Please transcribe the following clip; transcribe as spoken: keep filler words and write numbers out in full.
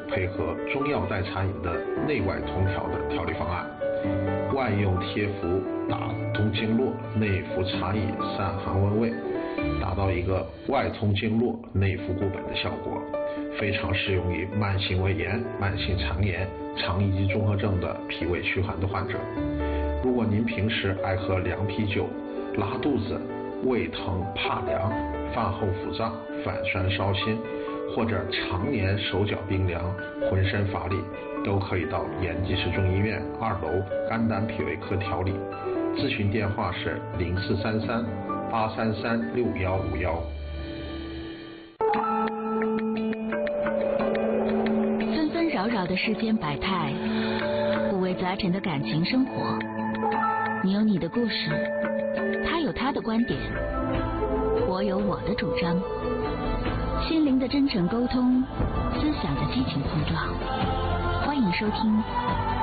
配合中药代茶饮的内外同调的调理方案，外用贴服打通经络，内服茶饮散寒温胃，达到一个外通经络内服固本的效果，非常适用于慢性胃炎、慢性肠炎、肠易激综合症的脾胃虚寒的患者。如果您平时爱喝凉啤酒、拉肚子、胃疼怕凉、饭后腹胀、反酸烧心，或者常年手脚冰凉、浑身乏力，都可以到延吉市中医院二楼肝胆脾胃科调理。咨询电话是零四三三八三三六幺五幺。 纷纷扰扰的世间百态，五味杂陈的感情生活。你有你的故事，他有他的观点，我有我的主张。心灵的真诚沟通，思想的激情碰撞。欢迎收听